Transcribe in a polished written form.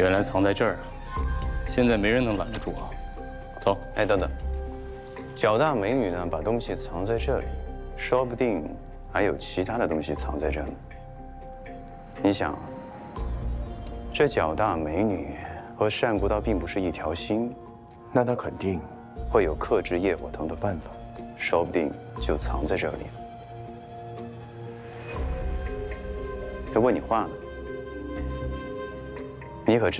原来藏在这儿啊！现在没人能拦得住啊！走， 哎，等等，脚大美女呢，把东西藏在这里，说不定还有其他的东西藏在这呢。你想，这脚大美女和单国道并不是一条心，那她肯定会有克制业火藤的办法，说不定就藏在这里。要问你话呢，你可知？